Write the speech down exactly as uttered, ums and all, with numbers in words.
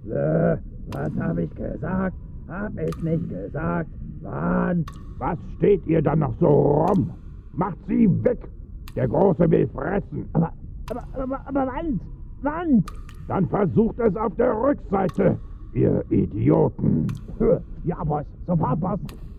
Äh, was hab ich gesagt? Hab ich nicht gesagt? Wann? Was steht ihr dann noch so rum? Macht sie weg! Der Große will fressen. Aber, aber, aber, aber Wand! Wand! Dann versucht es auf der Rückseite, ihr Idioten. Ja, Boss. Sofort, Boss.